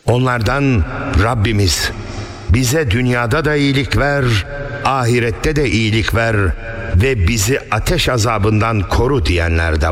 Onlardan Rabbimiz bize dünyada da iyilik ver, ahirette de iyilik ver ve bizi ateş azabından koru diyenler de